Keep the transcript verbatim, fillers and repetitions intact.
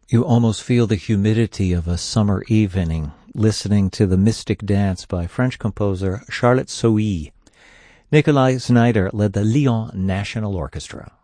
You almost feel the humidity of a summer evening listening to the Mystic Dance by French composer Charlotte Sohi. Nikolai Znaider led the Lyon National Orchestra.